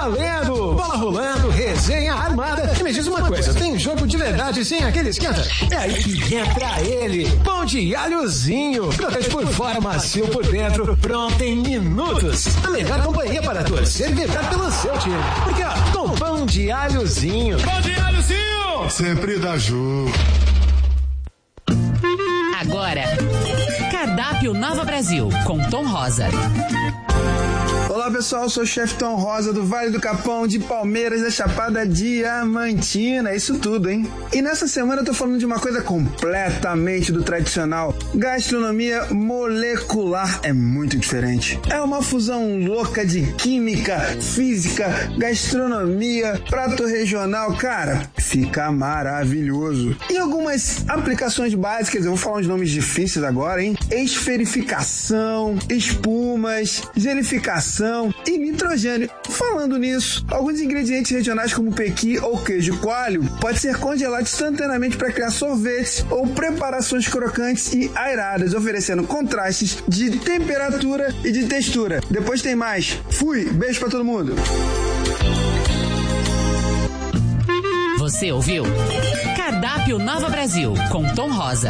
valendo! Bola rolando, resenha armada. E me diz uma coisa, tem jogo de verdade sem aquele esquenta? É aí que entra ele, Pão de Alhozinho. Crocante por fora, macio por dentro, pronto em minutos. A melhor companhia para torcer e vibrar pelo seu time. Porque ó, com Pão de Alhozinho. Pão de Alhozinho! Sempre dá jogo. Agora, Cardápio Nova Brasil, com Tom Rosa. Olá pessoal, sou o chefe Tom Rosa do Vale do Capão, de Palmeiras, da Chapada Diamantina, é isso tudo, hein? E nessa semana eu tô falando de uma coisa completamente do tradicional, gastronomia molecular, é muito diferente. É uma fusão louca de química, física, gastronomia, prato regional, cara, fica maravilhoso. E algumas aplicações básicas, eu vou falar uns nomes difíceis agora, hein? Esferificação, espumas, gelificação e nitrogênio. Falando nisso, alguns ingredientes regionais como pequi ou queijo coalho pode ser congelado instantaneamente para criar sorvetes ou preparações crocantes e aeradas, oferecendo contrastes de temperatura e de textura. Depois tem mais. Fui, beijo para todo mundo. Você ouviu? Cardápio Nova Brasil, com Tom Rosa.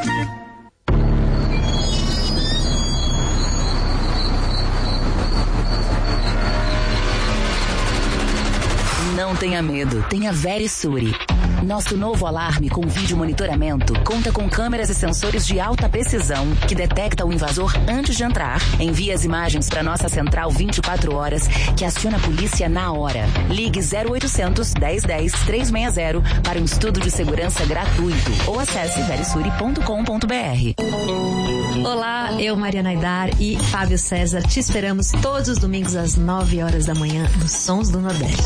Não tenha medo, tenha Verisure. Nosso novo alarme com vídeo monitoramento conta com câmeras e sensores de alta precisão que detecta o invasor antes de entrar, envia as imagens para nossa central 24 horas que aciona a polícia na hora. Ligue 0800 1010 360 para um estudo de segurança gratuito ou acesse verisure.com.br. Olá, eu Mariana Aidar e Fábio César te esperamos todos os domingos às 9 horas da manhã nos Sons do Nordeste.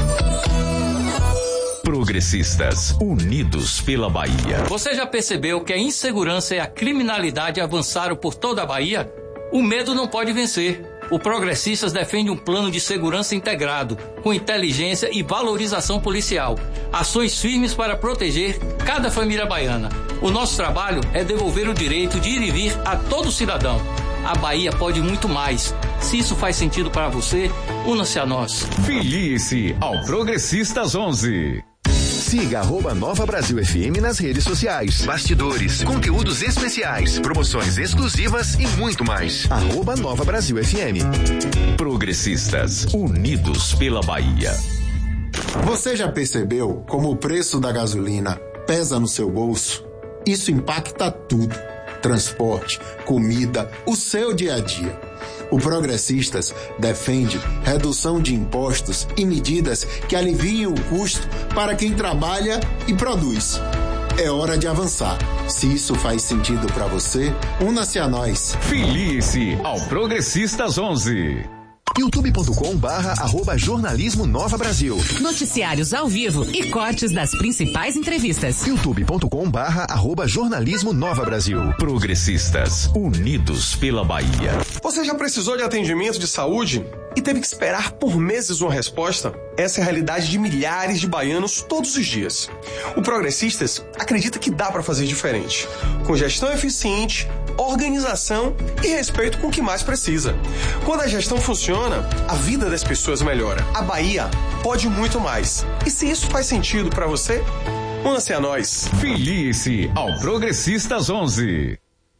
Progressistas, unidos pela Bahia. Você já percebeu que a insegurança e a criminalidade avançaram por toda a Bahia? O medo não pode vencer. O Progressistas defende um plano de segurança integrado, com inteligência e valorização policial. Ações firmes para proteger cada família baiana. O nosso trabalho é devolver o direito de ir e vir a todo cidadão. A Bahia pode muito mais. Se isso faz sentido para você, una-se a nós. Filie-se ao Progressistas 11. Siga @Nova Brasil FM nas redes sociais. Bastidores, conteúdos especiais, promoções exclusivas e muito mais. @Nova Brasil FM. Progressistas, unidos pela Bahia. Você já percebeu como o preço da gasolina pesa no seu bolso? Isso impacta tudo. Transporte, comida, o seu dia a dia. O Progressistas defende redução de impostos e medidas que aliviem o custo para quem trabalha e produz. É hora de avançar. Se isso faz sentido para você, una-se a nós. Filie-se ao Progressistas 11. youtube.com/jornalismo Nova Brasil. Noticiários ao vivo e cortes das principais entrevistas. youtube.com/jornalismo Nova Brasil. Progressistas, unidos pela Bahia. Você já precisou de atendimento de saúde e teve que esperar por meses uma resposta? Essa é a realidade de milhares de baianos todos os dias. O Progressistas acredita que dá para fazer diferente, com gestão eficiente, organização e respeito com o que mais precisa. Quando a gestão funciona, a vida das pessoas melhora. A Bahia pode muito mais. E se isso faz sentido para você, una-se a nós. Filie-se ao Progressistas 11.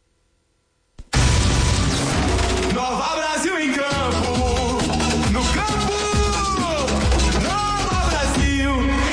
Nova Brasil em campo! No campo! Nova Brasil!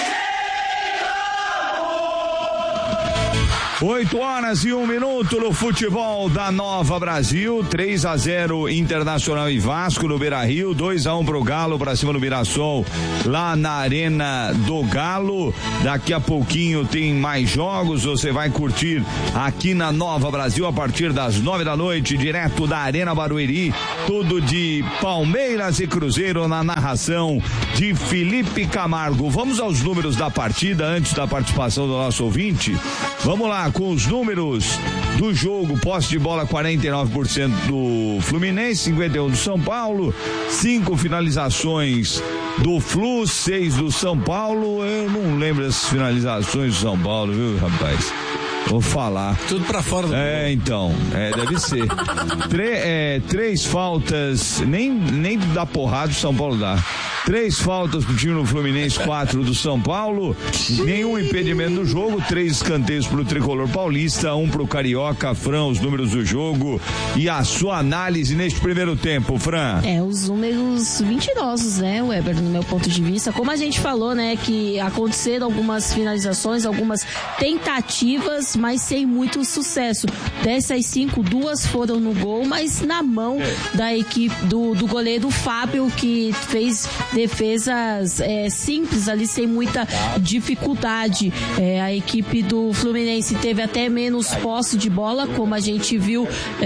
8h01 no futebol da Nova Brasil. 3-0 Internacional e Vasco no Beira-Rio, 2-1 pro Galo pra cima do Mirassol lá na Arena do Galo. Daqui a pouquinho tem mais jogos, você vai curtir aqui na Nova Brasil a partir das 9 da noite, direto da Arena Barueri, tudo de Palmeiras e Cruzeiro na narração de Felipe Camargo. Vamos aos números da partida antes da participação do nosso ouvinte. Vamos lá com os números do jogo. Posse de bola 49% do Fluminense, 51% do São Paulo, 5 finalizações do Flu, 6 do São Paulo. Eu não lembro das finalizações do São Paulo, viu, rapaz? Vou falar. Tudo pra fora do então. Deve ser. 3 faltas, nem da porrada o São Paulo dá. 3 faltas pro time do Fluminense, 4 do São Paulo, nenhum impedimento no jogo, 3 escanteios pro tricolor paulista, 1 pro carioca. Fran, os números do jogo e a sua análise neste primeiro tempo, Fran. Os números mentirosos, né, Weber, no meu ponto de vista. Como a gente falou, né, que aconteceram algumas finalizações, algumas tentativas, mas sem muito sucesso. Dessas 5, 2 foram no gol, mas na mão da equipe do goleiro Fábio, que fez defesas simples ali, sem muita dificuldade. A equipe do Fluminense teve até menos posse de bola, como a gente viu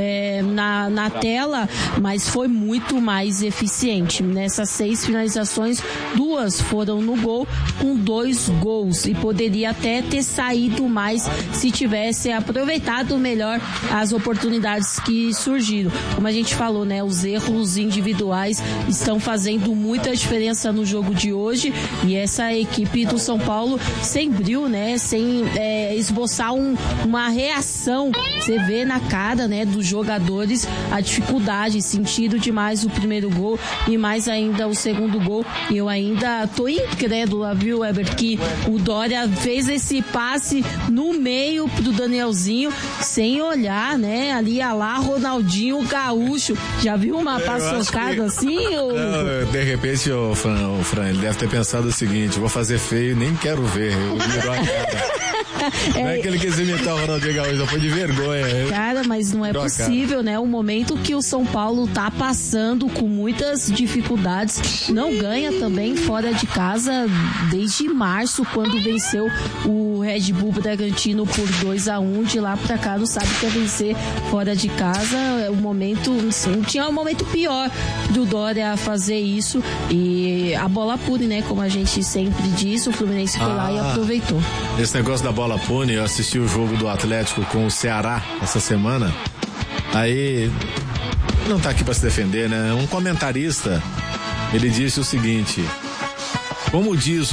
na tela, mas foi muito mais eficiente. Nessas 6 finalizações, 2 foram no gol, com 2 gols, e poderia até ter saído mais se tivesse aproveitado melhor as oportunidades que surgiram. Como a gente falou, né, os erros individuais estão fazendo muita diferença no jogo de hoje, e essa equipe do São Paulo sem brilho, né, sem esboçar uma reação. Você vê na cara, né, dos jogadores a dificuldade, sentido demais o primeiro gol e mais ainda o segundo gol. E eu ainda tô incrédula, viu, Weber, que o Dória fez esse passe no meio pro Danielzinho, sem olhar, né, ali a lá Ronaldinho Gaúcho. Já viu uma paçocada assim? Ou... Não, de repente, o Fran, ele deve ter pensado o seguinte: vou fazer feio, nem quero ver. Virou a cara. Não é que ele quis imitar o Ronaldinho Gaúcho, foi de vergonha. Cara, mas não é possível, né? O momento que o São Paulo tá passando com muitas dificuldades, não ganha também fora de casa desde março, quando venceu o Red Bull Bragantino por 2-1. De lá pra cá não sabe que é vencer fora de casa. O momento, sim, tinha um momento pior do Dória fazer isso, e a bola pune, né? Como a gente sempre diz, o Fluminense foi lá e aproveitou. Esse negócio da bola pune, eu assisti o jogo do Atlético com o Ceará essa semana. Aí, não tá aqui pra se defender, né? Um comentarista, ele disse o seguinte: como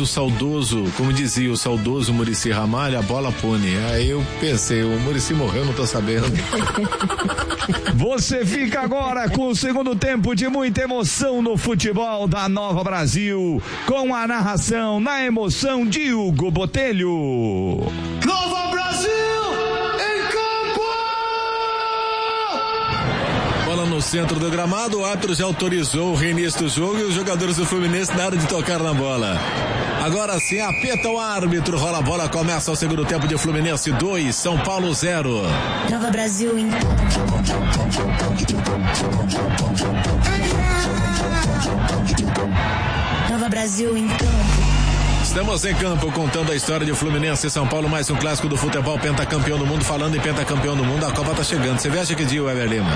dizia o saudoso Muricy Ramalho, a bola pune. Aí eu pensei, o Muricy morreu, não tô sabendo. Você fica agora com o segundo tempo de muita emoção no futebol da Nova Brasil, com a narração na emoção de Hugo Botelho. Nova Brasil em campo! Bola no centro do gramado, o árbitro já autorizou o reinício do jogo e os jogadores do Fluminense na hora de tocar na bola. Agora sim, apita o árbitro, rola a bola, começa o segundo tempo de Fluminense 2, São Paulo 0. Nova Brasil em Nova Brasil em campo. Estamos em campo contando a história de Fluminense e São Paulo, mais um clássico do futebol, pentacampeão do mundo. Falando em pentacampeão do mundo, a Copa tá chegando. Você viaja que dia, Weber Lima?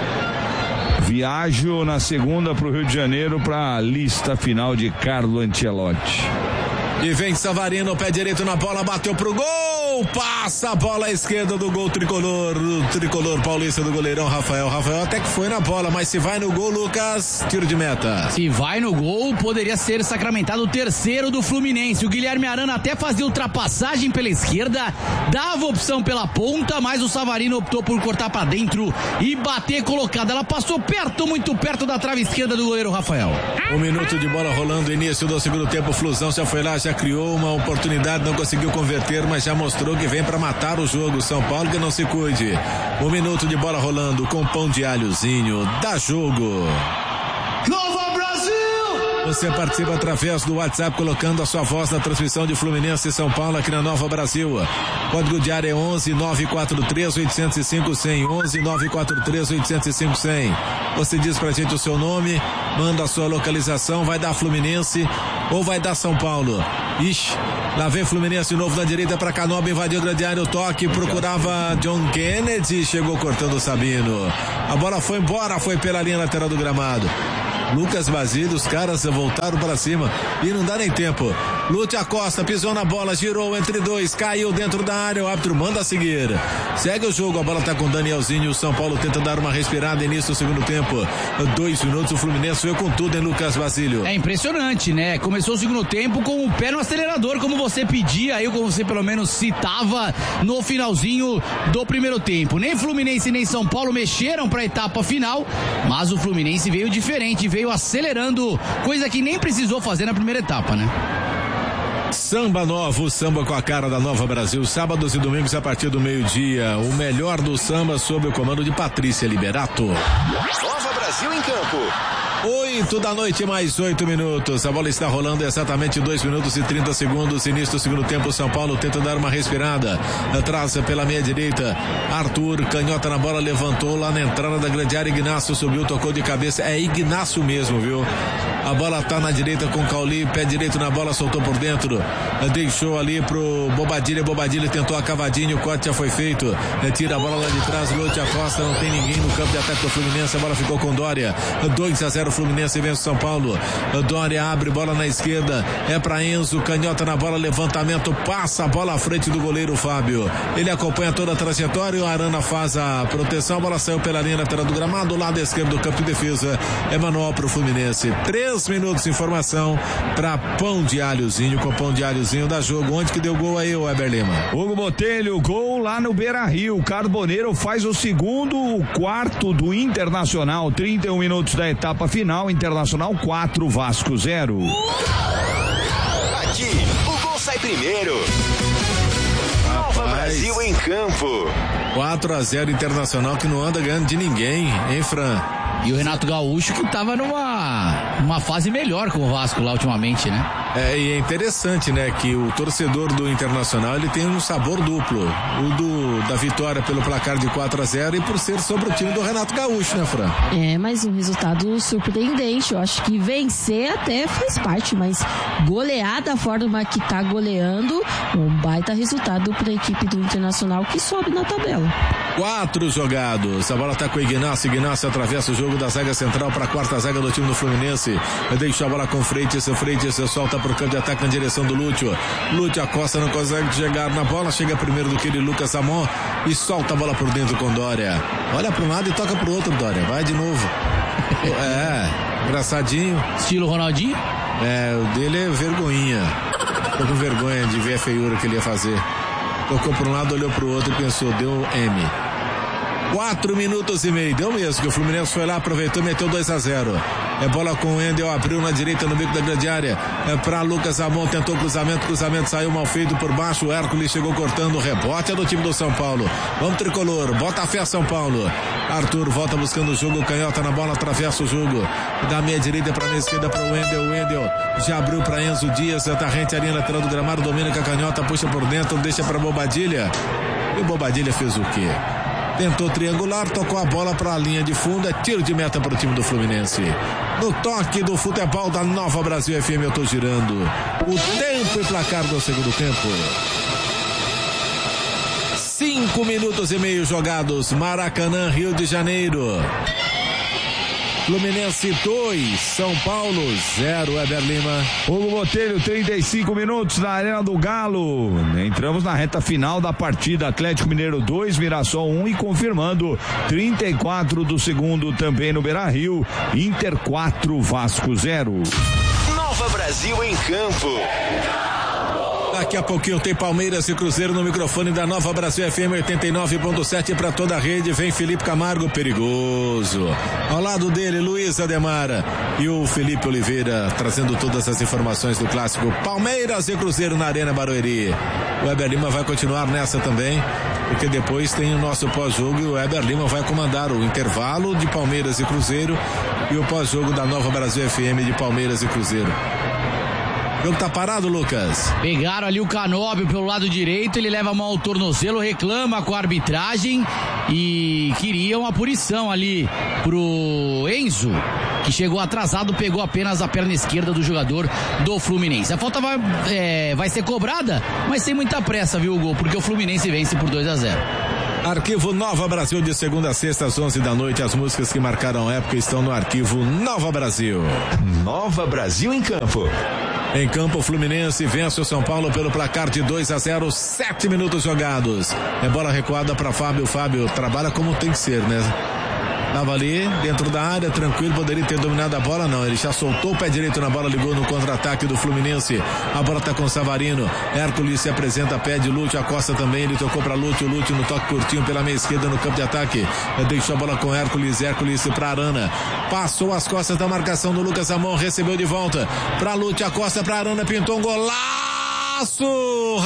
Viajo na segunda pro Rio de Janeiro pra lista final de Carlo Ancelotti. E vem Savarino, pé direito na bola, bateu pro gol, passa a bola à esquerda do gol tricolor, o tricolor paulista do goleirão Rafael até que foi na bola, mas se vai no gol, Lucas, tiro de meta. Se vai no gol, poderia ser sacramentado o terceiro do Fluminense. O Guilherme Arana até fazia ultrapassagem pela esquerda, dava opção pela ponta, mas o Savarino optou por cortar pra dentro e bater colocada. Ela passou perto, muito perto da trave esquerda do goleiro Rafael. 1 minuto de bola rolando, início do segundo tempo, Flusão já foi lá, já criou uma oportunidade, não conseguiu converter, mas já mostrou que vem pra matar o jogo. São Paulo que não se cuide. 1 minuto de bola rolando com pão de alhozinho, dá jogo. Nova Brasil! Você participa através do WhatsApp, colocando a sua voz na transmissão de Fluminense e São Paulo aqui na Nova Brasil. Código de área é 11 943 805 100, 11 943 805 100. Você diz pra gente o seu nome, manda a sua localização, vai dar Fluminense ou vai dar São Paulo? Ixi, lá vem Fluminense de novo na direita pra Canoba, invadiu o grande área, o toque, procurava John Kennedy, chegou cortando o Sabino. A bola foi embora, foi pela linha lateral do gramado. Lucas Basílio, os caras voltaram para cima e não dá nem tempo. Lúcio Acosta pisou na bola, girou entre dois, caiu dentro da área, o árbitro manda seguir. Segue o jogo, a bola tá com o Danielzinho, o São Paulo tenta dar uma respirada, início do segundo tempo. 2 minutos, o Fluminense veio com tudo, hein, Lucas Basílio? É impressionante, né? Começou o segundo tempo com o pé no acelerador, como você pedia, aí como você pelo menos citava no finalzinho do primeiro tempo. Nem Fluminense nem São Paulo mexeram pra etapa final, mas o Fluminense veio diferente, veio acelerando, coisa que nem precisou fazer na primeira etapa, né? Samba Novo, samba com a cara da Nova Brasil, sábados e domingos a partir do meio-dia. O melhor do samba sob o comando de Patrícia Liberato. Nova Brasil em campo. 8 da noite, mais 8 minutos. A bola está rolando exatamente 2 minutos e 30 segundos. Início do segundo tempo, São Paulo tenta dar uma respirada. Atrás pela meia direita, Arthur, canhota na bola, levantou lá na entrada da grande área. Ignacio subiu, tocou de cabeça. É Ignacio mesmo, viu? A bola tá na direita com Cauli, pé direito na bola, soltou por dentro. Deixou ali pro Bobadilha. Bobadilha tentou a cavadinha, o corte já foi feito. Tira a bola lá de trás, Lute Acosta, não tem ninguém no campo de ataque do Fluminense. A bola ficou com Dória. 2-0 Fluminense vence o São Paulo. Dória abre bola na esquerda, é pra Enzo, canhota na bola, levantamento, passa a bola à frente do goleiro Fábio. Ele acompanha toda a trajetória, o Arana faz a proteção, a bola saiu pela linha lateral do gramado, lado esquerdo do campo de defesa, é manual pro Fluminense. 3 minutos de informação pra Pão de Alhozinho, com Pão de Alhozinho da jogo. Onde que deu gol aí, o Eber Lima? Hugo Botelho, gol lá no Beira-Rio. Carboneiro faz o segundo, o quarto do Internacional. 31 minutos da etapa final. Internacional 4, Vasco 0. Aqui, o gol sai primeiro. Nova Brasil em campo. 4-0 Internacional, que não anda ganhando de ninguém, hein, Fran? E o Renato Gaúcho, que tava numa fase melhor com o Vasco lá ultimamente, né? E é interessante, né, que o torcedor do Internacional, ele tem um sabor duplo. O da vitória pelo placar de 4-0 e por ser sobre o time do Renato Gaúcho, né, Fran? Mas um resultado surpreendente. Eu acho que vencer até faz parte, mas golear da forma que tá goleando, um baita resultado para a equipe do Internacional, que sobe na tabela. 4 jogados. A bola tá com o Ignacio. Ignacio atravessa o jogo da zaga central para a quarta zaga do time do Fluminense. Deixa a bola com Freitas. Freitas solta pro campo de ataque na direção do Lúcio. Lúcio Acosta não consegue chegar na bola. Chega primeiro do que ele, Lucas Samon, e solta a bola por dentro com Dória. Olha para um lado e toca pro outro, Dória. Vai de novo. Engraçadinho. Estilo Ronaldinho? O dele é vergonhinha. Tô com vergonha de ver a feiura que ele ia fazer. Tocou para um lado, olhou pro outro e pensou, deu M. 4 minutos e meio, deu mesmo, que o Fluminense foi lá, aproveitou e meteu 2-0. É bola com o Endel, abriu na direita no bico da grande área, pra Lucas Amon, tentou cruzamento saiu mal feito por baixo, o Hércules chegou cortando, o rebote é do time do São Paulo. Vamos tricolor, bota a fé São Paulo. Arthur volta buscando o jogo, canhota na bola, atravessa o jogo, da meia direita pra meia esquerda pro Wendel, o Wendel já abriu pra Enzo Dias, tá rente a linha lateral do gramado, domina com a canhota, puxa por dentro, deixa pra Bobadilha, e Bobadilha fez o quê? Tentou triangular, tocou a bola para a linha de fundo, é tiro de meta para o time do Fluminense. No toque do futebol da Nova Brasil FM, eu tô girando o tempo e placar do segundo tempo. 5 minutos e meio jogados, Maracanã, Rio de Janeiro. Fluminense 2, São Paulo 0, Eber Lima. Hugo Botelho, 35 minutos na Arena do Galo. Entramos na reta final da partida. Atlético Mineiro 2, Mirassol 1 e confirmando 34 do segundo também no Beira-Rio. Inter 4, Vasco 0. Nova Brasil em campo. Daqui a pouquinho tem Palmeiras e Cruzeiro no microfone da Nova Brasil FM 89.7 para toda a rede. Vem Felipe Camargo, perigoso. Ao lado dele, Luiz Ademara e o Felipe Oliveira trazendo todas as informações do clássico Palmeiras e Cruzeiro na Arena Barueri. O Eber Lima vai continuar nessa também, porque depois tem o nosso pós-jogo e o Eber Lima vai comandar o intervalo de Palmeiras e Cruzeiro e o pós-jogo da Nova Brasil FM de Palmeiras e Cruzeiro. O jogo tá parado, Lucas. Pegaram ali o Canóbio pelo lado direito, ele leva a mão ao tornozelo, reclama com a arbitragem e queria uma punição ali pro Enzo, que chegou atrasado, pegou apenas a perna esquerda do jogador do Fluminense. A falta vai ser cobrada, mas sem muita pressa, viu, Hugo? Porque o Fluminense vence por 2-0. Arquivo Nova Brasil de segunda a sexta às 11 da noite. As músicas que marcaram a época estão no arquivo Nova Brasil. Nova Brasil em campo. Em campo, o Fluminense vence o São Paulo pelo placar de 2-0, 7 minutos jogados. É bola recuada para Fábio. Fábio trabalha como tem que ser, né? Tava ali dentro da área, tranquilo, poderia ter dominado a bola, não. Ele já soltou o pé direito na bola, ligou no contra-ataque do Fluminense. A bola tá com o Savarino. Hércules se apresenta, pede Lúcio Acosta também. Ele tocou pra Lúcio no toque curtinho pela meia esquerda no campo de ataque. Deixou a bola com Hércules pra Arana. Passou as costas da marcação do Lucas Amon, recebeu de volta pra Lúcio Acosta, pra Arana, pintou um golaço!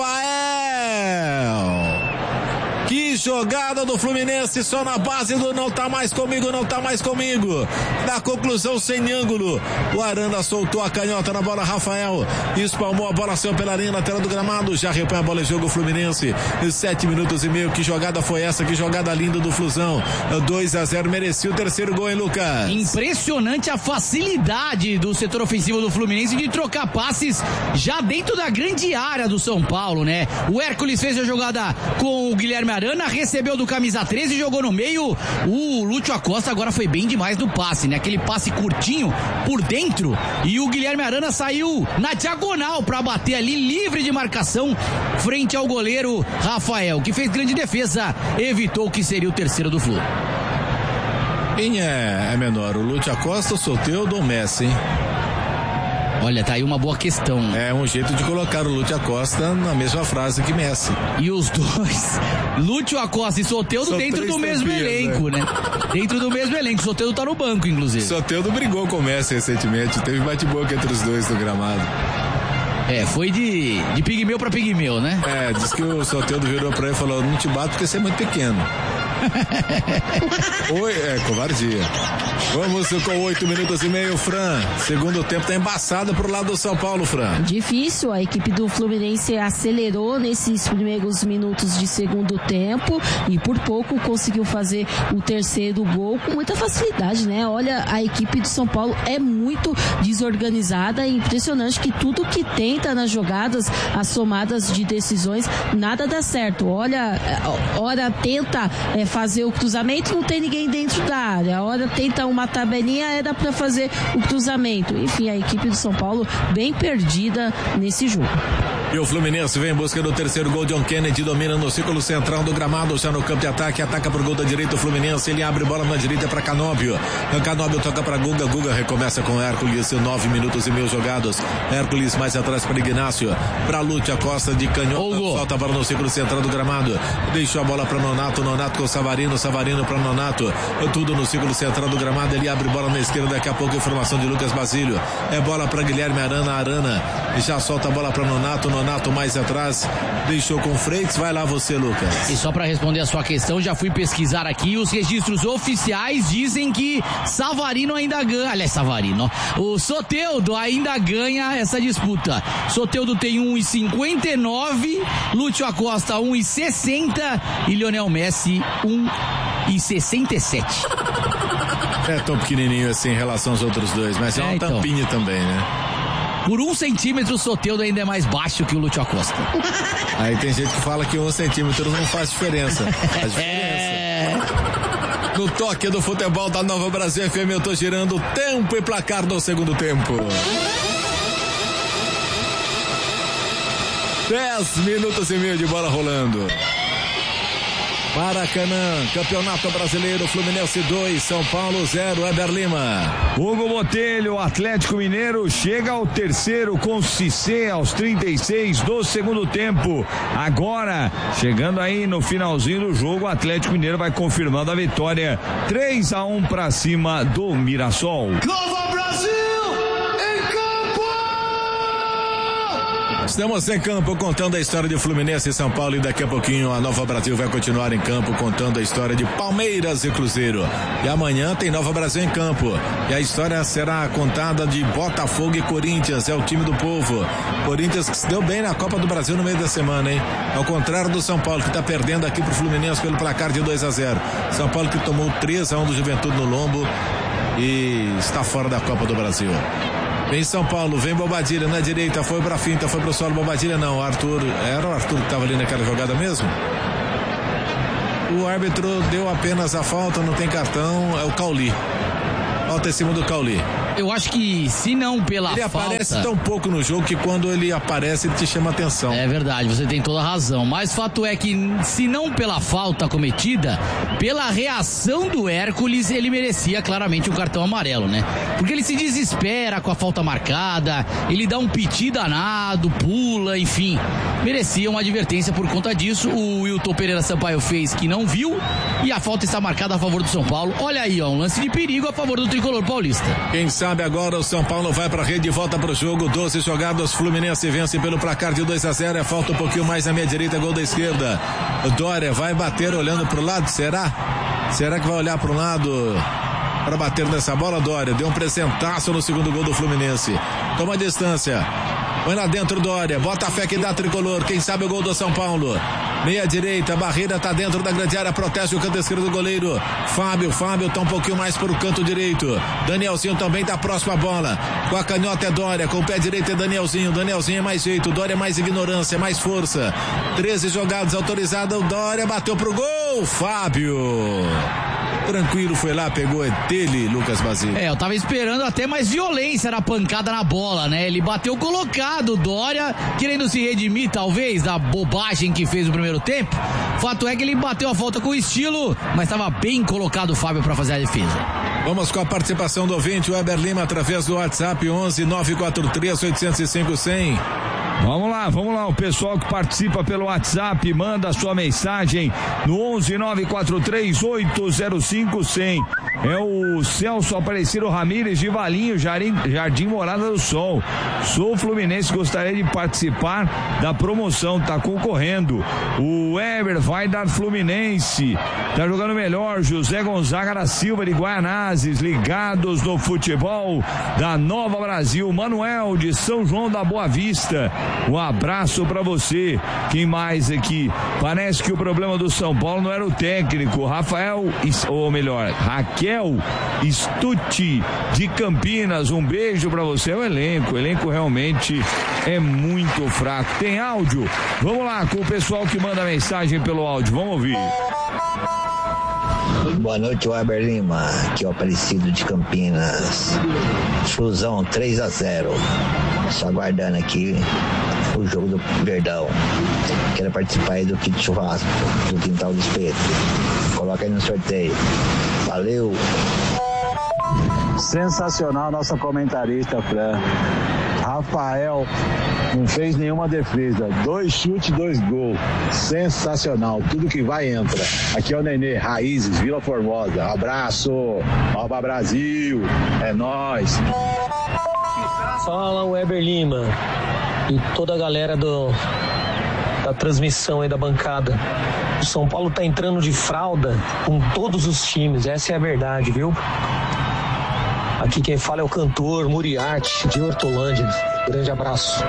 Rafael! Que jogada do Fluminense, só na base do não tá mais comigo. Na conclusão, sem ângulo. O Arana soltou a canhota na bola, Rafael espalmou a bola, saiu pela linha lateral do gramado. Já repõe a bola em jogo o Fluminense. 7 minutos e meio. Que jogada foi essa? Que jogada linda do Flusão. 2-0, merecia o terceiro gol, hein, Lucas? Impressionante a facilidade do setor ofensivo do Fluminense de trocar passes já dentro da grande área do São Paulo, né? O Hércules fez a jogada com o Guilherme Arana, recebeu do camisa 13 e jogou no meio. O Lúcio Acosta agora foi bem demais no passe, né? Aquele passe curtinho por dentro, e o Guilherme Arana saiu na diagonal pra bater ali, livre de marcação, frente ao goleiro Rafael, que fez grande defesa, evitou que seria o terceiro do Flu. Quem é menor, o Lúcio Acosta, o Soteldo ou o Messi, hein? Olha, tá aí uma boa questão. É um jeito de colocar o Lúcio Acosta na mesma frase que Messi. E os dois, Lúcio Acosta e Soteldo, dentro do mesmo elenco, né? Dentro do mesmo elenco. Soteldo tá no banco, inclusive. Soteldo brigou com o Messi recentemente. Teve bate-boca entre os dois no gramado. Foi de pigmeu pra pigmeu, né? Diz que o Soteldo virou pra ele e falou: não te bato porque você é muito pequeno. Covardia. Vamos com 8 minutos e meio, Fran. Segundo tempo tá embaçado pro lado do São Paulo, Fran. Difícil, a equipe do Fluminense acelerou nesses primeiros minutos de segundo tempo e por pouco conseguiu fazer o terceiro gol com muita facilidade, né? Olha, a equipe do São Paulo é muito desorganizada, é impressionante que tudo que tenta nas jogadas, as somadas de decisões, nada dá certo. Olha, hora tenta fazer o cruzamento, não tem ninguém dentro da área. A hora tenta uma tabelinha, era para fazer o cruzamento. Enfim, a equipe do São Paulo bem perdida nesse jogo. E o Fluminense vem em busca do terceiro gol. John Kennedy domina no círculo central do gramado, já no campo de ataque, ataca pro gol da direita o Fluminense, ele abre bola na direita para Canóbio. Canóbio toca para Guga, Guga recomeça com Hércules, 9 minutos e meio jogados. Hércules mais atrás para Ignácio, para Lúcio Acosta de canhota, solta a bola no círculo central do gramado, deixou a bola para Nonato, Nonato com Savarino para Nonato, tudo no círculo central do gramado, ele abre bola na esquerda, daqui a pouco informação de Lucas Basílio, é bola para Guilherme Arana, já solta a bola para Nonato mais atrás, deixou com Freitas, vai lá você, Lucas. E só para responder a sua questão, já fui pesquisar aqui, os registros oficiais dizem que Savarino ainda ganha, aliás, o Soteldo ainda ganha essa disputa. Soteldo tem 1,59, Lúcio Acosta 1,60 e Lionel Messi 1,67. É tão pequenininho assim em relação aos outros dois, mas é uma tampinha também, né? Por 1 centímetro o Soteldo ainda é mais baixo que o Lúcio Acosta. Aí tem gente que fala que 1 centímetro não faz diferença. Faz diferença. No toque do futebol da Nova Brasil FM, eu tô girando tempo e placar do segundo tempo. 10 minutos e meio de bola rolando. Maracanã, Campeonato Brasileiro, Fluminense 2, São Paulo 0, Éder Lima. Hugo Botelho, Atlético Mineiro chega ao terceiro com Cissé aos 36 do segundo tempo. Agora, chegando aí no finalzinho do jogo, o Atlético Mineiro vai confirmando a vitória 3-1 pra cima do Mirassol. Nova Brasil! Estamos em campo contando a história de Fluminense e São Paulo, e daqui a pouquinho a Nova Brasil vai continuar em campo contando a história de Palmeiras e Cruzeiro. E amanhã tem Nova Brasil em campo e a história será contada de Botafogo e Corinthians, é o time do povo. Corinthians que se deu bem na Copa do Brasil no meio da semana, hein? Ao contrário do São Paulo, que está perdendo aqui pro Fluminense pelo placar de 2-0. São Paulo que tomou 3-1 do Juventude no lombo e está fora da Copa do Brasil. Vem São Paulo, vem Bobadilha na direita, foi pra finta, foi pro solo, Bobadilha não, Arthur, era o Arthur que tava ali naquela jogada mesmo? O árbitro deu apenas a falta, não tem cartão, é o Cauli. Falta em cima do Cauli. Eu acho que se não pela ele falta... Ele aparece tão pouco no jogo que quando ele aparece ele te chama atenção. É verdade, você tem toda a razão. Mas fato é que se não pela falta cometida, pela reação do Hércules, ele merecia claramente um cartão amarelo, né? Porque ele se desespera com a falta marcada, ele dá um piti danado, pula, enfim. Merecia uma advertência por conta disso. O Wilton Pereira Sampaio fez que não viu e a falta está marcada a favor do São Paulo. Olha aí, ó, um lance de perigo a favor do tricolor paulista. Quem sabe agora o São Paulo vai pra rede e volta pro jogo. 12 jogados, Fluminense vence pelo placar de 2-0. É falta um pouquinho mais na minha direita, gol da esquerda. O Dória vai bater olhando pro lado, será? Será que vai olhar pro lado para bater nessa bola? Dória deu um presentaço no segundo gol do Fluminense. Toma a distância. Vai lá dentro, Dória. Bota a fé que dá tricolor. Quem sabe o gol do São Paulo. Meia direita, Barreira tá dentro da grande área, protege o canto esquerdo do goleiro. Fábio tá um pouquinho mais pro canto direito. Danielzinho também tá próximo à bola. Com a canhota é Dória, com o pé direito é Danielzinho. Danielzinho é mais jeito, Dória é mais ignorância, mais força. 13 jogadas autorizadas, o Dória bateu pro gol. Fábio tranquilo, foi lá, pegou, é dele, Lucas Basílio. Eu tava esperando até mais violência na pancada na bola, né? Ele bateu colocado, Dória, querendo se redimir, talvez, da bobagem que fez no primeiro tempo. Fato é que ele bateu a falta com estilo, mas estava bem colocado o Fábio para fazer a defesa. Vamos com a participação do ouvinte, o Weber Lima, através do WhatsApp 11 943 805 100. Vamos lá, o pessoal que participa pelo WhatsApp, manda a sua mensagem no 11 943 805 100. É o Celso Aparecido Ramírez de Valinho, Jardim Morada do Sol. Sou fluminense, gostaria de participar da promoção, tá concorrendo. O Weber vai dar Fluminense, tá jogando melhor. José Gonzaga da Silva de Guaianazes, ligados no futebol da Nova Brasil. Manuel de São João da Boa Vista, um abraço pra você. Quem mais aqui? Parece que o problema do São Paulo não era o técnico. Raquel Stucci de Campinas, um beijo pra você. O elenco realmente é muito fraco. Tem áudio? Vamos lá com o pessoal que manda mensagem pelo áudio, vamos ouvir. Boa noite, Weber Lima, aqui é o Aparecido de Campinas. Flusão 3-0. Só aguardando aqui o jogo do Verdão. Quero participar aí do kit churrasco do Quintal do Espeto. Coloca aí no sorteio. Valeu! Sensacional nossa comentarista, Fran. Rafael não fez nenhuma defesa, 2 chutes, 2 gols, sensacional, tudo que vai entra. Aqui é o Nenê, Raízes, Vila Formosa, abraço, Nova Brasil, é nóis. Fala, Weber Lima e toda a galera da transmissão aí da bancada. O São Paulo tá entrando de fralda com todos os times, essa é a verdade, viu? Aqui quem fala é o cantor Muriarte de Hortolândia. Grande abraço.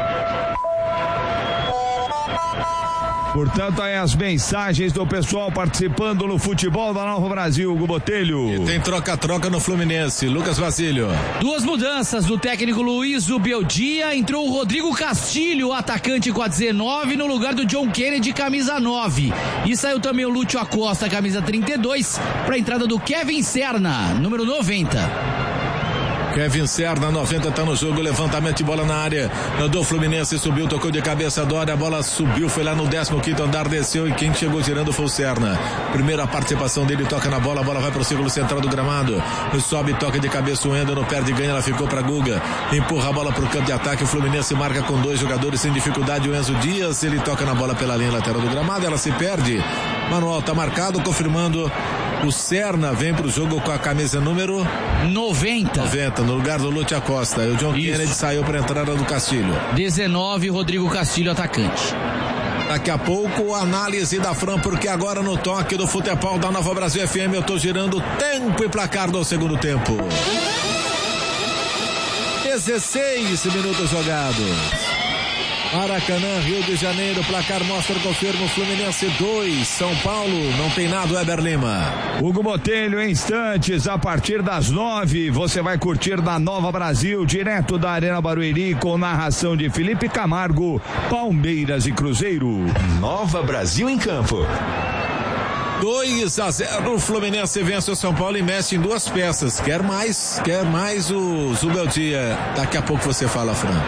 Portanto, aí as mensagens do pessoal participando no futebol da Nova Brasil, Hugo Botelho. E tem troca-troca no Fluminense, Lucas Basílio. 2 mudanças do técnico Luiz Beldia. Entrou o Rodrigo Castilho, atacante com a 19, no lugar do John Kennedy, camisa 9. E saiu também o Lúcio Acosta, camisa 32, para a entrada do Kevin Serna, número 90. Kevin Serna, 90, tá no jogo, levantamento de bola na área do Fluminense, subiu, tocou de cabeça, Dória, a bola subiu, foi lá no 15º andar, desceu e quem chegou girando foi o Serna. Primeira participação dele, toca na bola, a bola vai pro círculo central do gramado, sobe, toca de cabeça, o Ender, não perde, ganha, ela ficou pra Guga, empurra a bola pro campo de ataque, o Fluminense marca com 2 jogadores sem dificuldade, o Enzo Dias, ele toca na bola pela linha lateral do gramado, ela se perde, Manuel tá marcado, confirmando, o Serna vem pro jogo com a camisa número 90, no lugar do Lúcio Acosta. E o John Kennedy saiu para a entrada do Castilho. 19, Rodrigo Castilho, atacante. Daqui a pouco, análise da Fran, porque agora no toque do futebol da Nova Brasil FM, eu tô girando tempo e placar do segundo tempo. 16 minutos jogados. Maracanã, Rio de Janeiro, placar mostra, confirma, Fluminense 2, São Paulo, não tem nada, Weber Lima. Hugo Botelho, em instantes, a partir das 9, você vai curtir da Nova Brasil, direto da Arena Barueri, com narração de Felipe Camargo, Palmeiras e Cruzeiro. Nova Brasil em campo. 2-0, o Fluminense vence o São Paulo e mexe em 2 peças. Quer mais o Zubeldia. Daqui a pouco você fala, Fran.